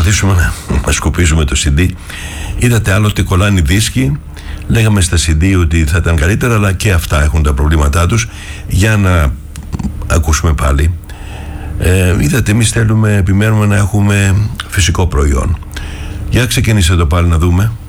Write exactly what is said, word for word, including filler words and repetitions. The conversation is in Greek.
προσπαθήσουμε να σκουπίσουμε το σι ντι. Είδατε άλλοτε κολλάνε οι δίσκοι. Λέγαμε στα σι ντι ότι θα ήταν καλύτερα, αλλά και αυτά έχουν τα προβλήματά τους. Για να ακούσουμε πάλι. Ε, είδατε, εμείς θέλουμε, επιμένουμε να έχουμε φυσικό προϊόν. Για ξεκινήστε το πάλι να δούμε.